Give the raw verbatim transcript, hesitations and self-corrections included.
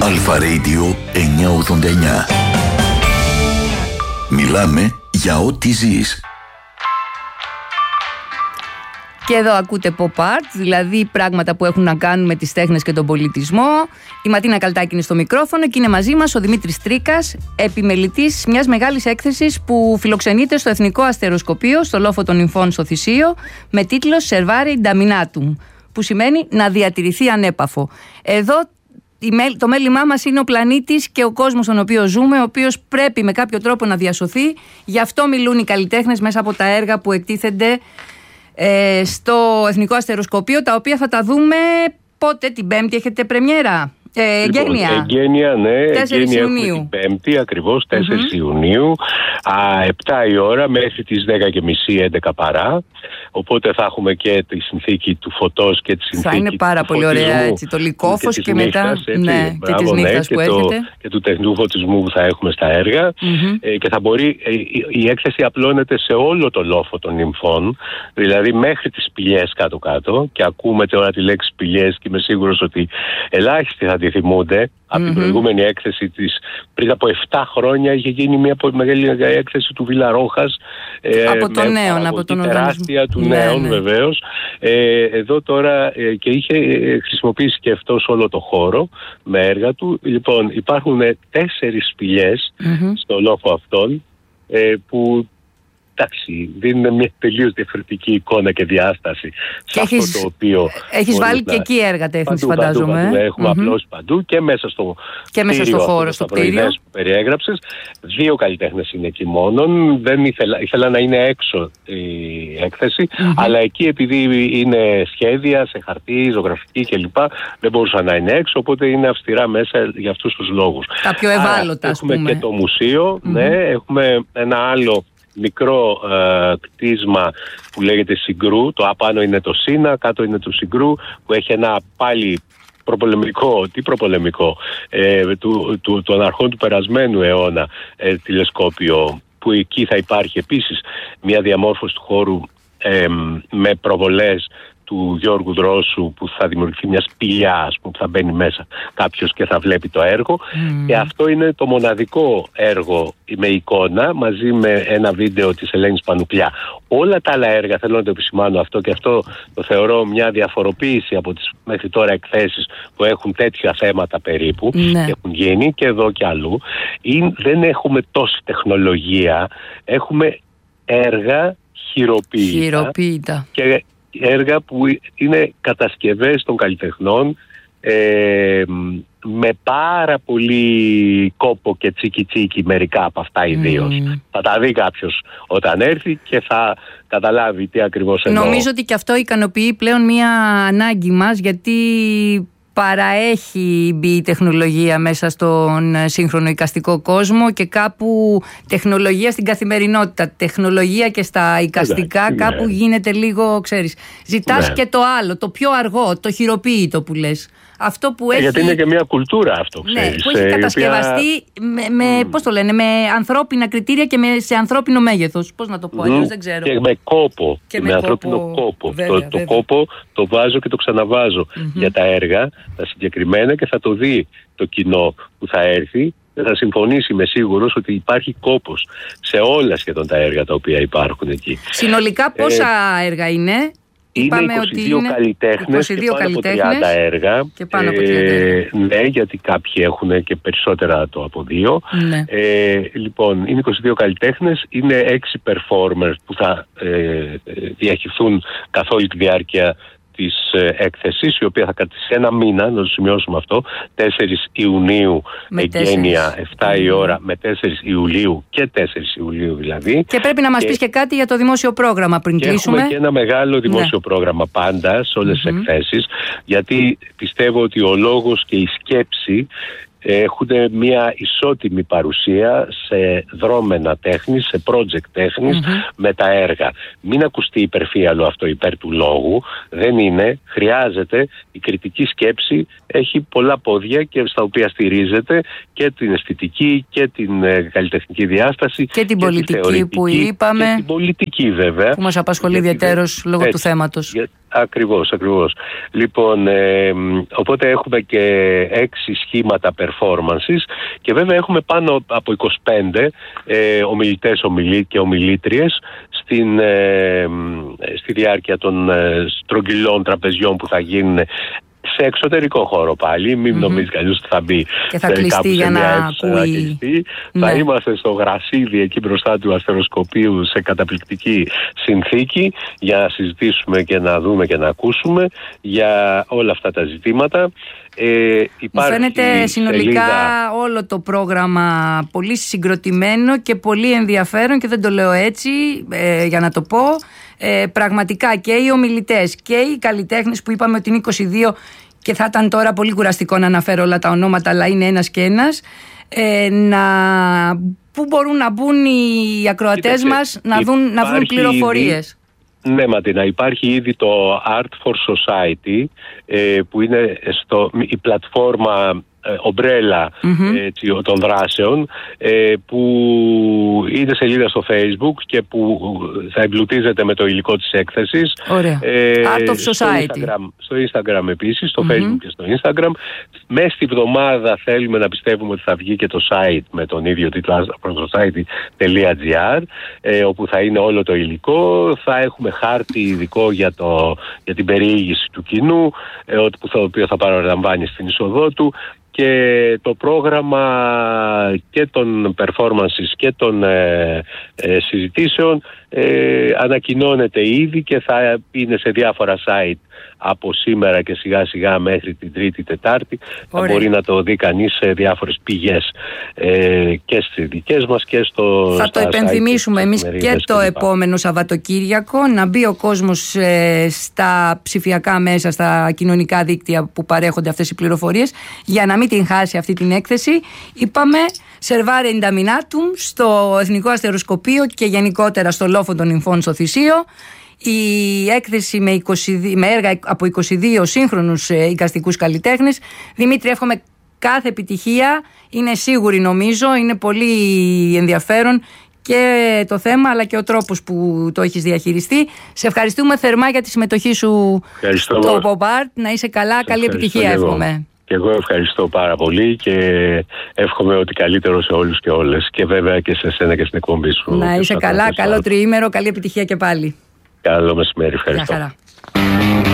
Αλφα Radio εννιακόσια ογδόντα εννιά. Μιλάμε για ό,τι ζεις. Και εδώ ακούτε pop art, δηλαδή πράγματα που έχουν να κάνουν με τις τέχνες και τον πολιτισμό. Η Ματίνα Καλτάκη είναι στο μικρόφωνο και είναι μαζί μας ο Δημήτρης Τρίκας, επιμελητής μιας μεγάλης έκθεσης που φιλοξενείται στο Εθνικό Αστεροσκοπείο, στο Λόφο των Νυμφών στο Θησείο, με τίτλο Servare Indaminatum, που σημαίνει να διατηρηθεί ανέπαφο. Εδώ το μέλημά μας είναι ο πλανήτης και ο κόσμος στον οποίο ζούμε, ο οποίος πρέπει με κάποιο τρόπο να διασωθεί. Γι' αυτό μιλούν οι καλλιτέχνες μέσα από τα έργα που εκτίθενται ε, στο Εθνικό Αστεροσκοπείο, τα οποία θα τα δούμε πότε, την Πέμπτη έχετε πρεμιέρα. Ε, εγγένεια. Λοιπόν, εγγένεια, ναι, τέσσερις Ιουνίου. Την Πέμπτη, ακριβώς, τέσσερις mm-hmm. Ιουνίου, α, επτά η ώρα μέχρι τις δέκα και μισή, έντεκα παρά. Οπότε θα έχουμε και τη συνθήκη του φωτός και τη συνθήκη θα είναι πάρα του πολύ φωτισμού, ωραία, έτσι, το λυκόφως και, και μετά νύχτας, ναι, μπράβο, και της νύχτας ναι, που και έρχεται. Το, και του τεχνικού φωτισμού που θα έχουμε στα έργα. Mm-hmm. Ε, και θα μπορεί, ε, η, η έκθεση απλώνεται σε όλο το λόφο των νυμφών, δηλαδή μέχρι τις σπηλιές κάτω-κάτω, και ακούμε τώρα τη λέξη σπηλιές και είμαι σίγουρος ότι ελάχιστοι θα τη θυμούνται. Από mm-hmm. την προηγούμενη έκθεση της, πριν από επτά χρόνια, είχε γίνει μια πολύ μεγάλη έκθεση του Βιλαρόχας. Από τον Νέον, από τον τεράστια του ναι, Νέον, ναι. βεβαίως. Ε, εδώ τώρα ε, και είχε χρησιμοποιήσει και αυτός όλο το χώρο με έργα του. Λοιπόν, υπάρχουν τέσσερις σπηλιές mm-hmm. στο λόφο αυτόν ε, που... εντάξει, δίνουν μια τελείως διαφορετική εικόνα και διάσταση σε αυτό έχεις, το οποίο... Έχεις βάλει να... και εκεί έργα τέχνης, φαντάζομαι. Παντού, παντού, έχουμε mm-hmm. απλώς παντού και μέσα στο και μέσα στο χώρο, στο κτίριο που περιέγραψες. Δύο καλλιτέχνες είναι εκεί μόνον. Δεν ήθελα, ήθελα να είναι έξω η έκθεση, mm-hmm. αλλά εκεί επειδή είναι σχέδια σε χαρτί, ζωγραφική κλπ. Δεν μπορούσαν να είναι έξω, οπότε είναι αυστηρά μέσα για αυτούς τους λόγους. Τα πιο ευάλωτα, ας πούμε. Έχουμε και το μουσείο, mm-hmm. ναι, έχουμε ένα άλλο μικρό ε, κτίσμα που λέγεται Συγκρού. Το απάνω είναι το Σίνα, κάτω είναι το Συγκρού, που έχει ένα πάλι προπολεμικό, τι προπολεμικό, ε, του, του, των αρχών του περασμένου αιώνα ε, τηλεσκόπιο, που εκεί θα υπάρχει επίσης μια διαμόρφωση του χώρου ε, με προβολές του Γιώργου Δρόσου, που θα δημιουργηθεί μια σπηλιά, ας πούμε, που θα μπαίνει μέσα κάποιος και θα βλέπει το έργο. Mm. Και αυτό είναι το μοναδικό έργο με εικόνα, μαζί με ένα βίντεο της Ελένης Πανουκλιά. Όλα τα άλλα έργα, θέλω να το επισημάνω αυτό, και αυτό το θεωρώ μια διαφοροποίηση από τις μέχρι τώρα εκθέσεις που έχουν τέτοια θέματα περίπου, mm. και έχουν γίνει και εδώ και αλλού. Ή, δεν έχουμε τόση τεχνολογία, έχουμε έργα χειροποίητα. Χειροποίητα. Και έργα που είναι κατασκευές των καλλιτεχνών ε, με πάρα πολύ κόπο και τσίκι τσίκι, μερικά από αυτά ιδίως. Mm. Θα τα δει κάποιος όταν έρθει και θα καταλάβει τι ακριβώς εννοώ. Νομίζω ότι και αυτό ικανοποιεί πλέον μια ανάγκη μας, γιατί παραέχει μπει η τεχνολογία μέσα στον σύγχρονο εικαστικό κόσμο και κάπου τεχνολογία στην καθημερινότητα, τεχνολογία και στα εικαστικά, ναι, κάπου ναι. γίνεται λίγο, ξέρεις, ζητάς ναι. και το άλλο, το πιο αργό, το χειροποίητο που λες. Αυτό που έχει... Γιατί είναι και μια κουλτούρα αυτό, ξέρεις. Ναι, που έχει κατασκευαστεί οποία... με, με, mm. πώς το λένε, με ανθρώπινα κριτήρια και με, σε ανθρώπινο μέγεθος. Πώς να το πω, αλλιώς mm. δεν ξέρω. Και με κόπο, και με, με ανθρώπινο κόπο, κόπο. Βέβαια, το, το κόπο το βάζω και το ξαναβάζω mm-hmm. για τα έργα, τα συγκεκριμένα, και θα το δει το κοινό που θα έρθει. Θα συμφωνήσει, είμαι σίγουρος, ότι υπάρχει κόπος σε όλα σχεδόν τα έργα τα οποία υπάρχουν εκεί. Συνολικά πόσα ε, έργα είναι? Είναι είκοσι δύο καλλιτέχνες και πάνω από τριάντα έργα. Και πάνω από τριάντα έργα. Ε, ναι, γιατί κάποιοι έχουν και περισσότερα το από δύο. Ναι. Ε, λοιπόν, είναι είκοσι δύο καλλιτέχνες, είναι έξι performers που θα ε, διαχειριστούν καθ' όλη τη διάρκεια της έκθεσης, η οποία θα κρατήσει ένα μήνα, να το σημειώσουμε αυτό, τέσσερις Ιουνίου εγγένεια, επτά η ώρα, με τέσσερις Ιουλίου και τέσσερις Ιουλίου δηλαδή. Και πρέπει να μας και... πεις και κάτι για το δημόσιο πρόγραμμα πριν και κλείσουμε. Έχουμε και ένα μεγάλο δημόσιο ναι. πρόγραμμα πάντα σε όλες mm-hmm. τις εκθέσεις, γιατί πιστεύω ότι ο λόγος και η σκέψη έχουν μια ισότιμη παρουσία σε δρόμενα τέχνη, σε project τέχνης mm-hmm. με τα έργα. Μην ακουστεί υπερφύαλο αυτό υπέρ του λόγου, δεν είναι, χρειάζεται. Η κριτική σκέψη έχει πολλά πόδια και στα οποία στηρίζεται και την αισθητική και την ε, καλλιτεχνική διάσταση και την και πολιτική τη που είπαμε και την πολιτική βέβαια που μας απασχολεί ιδιαίτερως λόγω έτσι, του θέματος. Για, Ακριβώς, ακριβώς. Λοιπόν, ε, οπότε έχουμε και έξι σχήματα performances και βέβαια έχουμε πάνω από είκοσι πέντε ε, ομιλητές ομιλή και ομιλήτριες στην, ε, στη διάρκεια των ε, στρογγυλών τραπεζιών που θα γίνουν σε εξωτερικό χώρο πάλι. Μην mm-hmm. νομίζει κανείς ότι θα μπει και θα κλειστεί για να ακούει. Ναι. Θα ναι. είμαστε στο γρασίδι εκεί μπροστά του αστεροσκοπείου σε καταπληκτική συνθήκη για να συζητήσουμε και να δούμε και να ακούσουμε για όλα αυτά τα ζητήματα. Ε, Μου φαίνεται συνολικά σελίδα... όλο το πρόγραμμα πολύ συγκροτημένο και πολύ ενδιαφέρον και δεν το λέω έτσι ε, για να το πω. Ε, πραγματικά και οι ομιλητές και οι καλλιτέχνες που είπαμε ότι είναι είκοσι δύο και θα ήταν τώρα πολύ κουραστικό να αναφέρω όλα τα ονόματα, αλλά είναι ένας και ένας, ε, να... πού μπορούν να μπουν οι ακροατές μας να δουν, να βρουν πληροφορίες. Ήδη, ναι Ματίνα, υπάρχει ήδη το Art for Society ε, που είναι στο, η πλατφόρμα ομπρέλα mm-hmm. έτσι, των δράσεων ε, που είναι σελίδα στο Facebook και που θα εμπλουτίζεται με το υλικό της έκθεσης. Ωραία. Ε, Art of Society. Στο Instagram, στο Instagram επίσης, στο mm-hmm. Facebook και στο Instagram. Μέσα στη βδομάδα θέλουμε να πιστεύουμε ότι θα βγει και το site με τον ίδιο τίτλο art for society τελεία gr ε, όπου θα είναι όλο το υλικό. Θα έχουμε χάρτη ειδικό για, το, για την περιήγηση του κοινού ε, το οποίο θα παραλαμβάνει στην είσοδό του. Και το πρόγραμμα και των performances και των ε, ε, συζητήσεων ε, ανακοινώνεται ήδη και θα είναι σε διάφορα site από σήμερα και σιγά σιγά μέχρι την Τρίτη Τετάρτη. Ωραία. Θα μπορεί να το δει κανείς σε διάφορες πηγές ε, και στις δικές μας και στο... Θα το επενθυμίσουμε εμείς και το και επόμενο Σαββατοκύριακο, να μπει ο κόσμος ε, στα ψηφιακά μέσα, στα κοινωνικά δίκτυα που παρέχονται αυτές οι πληροφορίες, για να μην την χάσει αυτή την έκθεση. Είπαμε Servare Indaminatum στο Εθνικό Αστεροσκοπείο και γενικότερα στο Λόφο των Νυμφών στο Θησίο. Η έκθεση με, είκοσι δύο, με έργα από είκοσι δύο σύγχρονους ε, εικαστικούς καλλιτέχνες. Δημήτρη, εύχομαι κάθε επιτυχία. Είναι σίγουρη νομίζω, είναι πολύ ενδιαφέρον και το θέμα αλλά και ο τρόπος που το έχεις διαχειριστεί. Σε ευχαριστούμε θερμά για τη συμμετοχή σου ευχαριστώ στο Pop Art. Να είσαι καλά, καλή επιτυχία εύχομαι. Και εγώ ευχαριστώ πάρα πολύ και εύχομαι ότι καλύτερο σε όλους και όλες και βέβαια και σε σένα και στην εκπομπή σου. Να είσαι καλά, καλό τριήμερο, καλή επιτυχία και πάλι. Καλό μεσημέρι, ευχαριστώ. Γεια χαρά.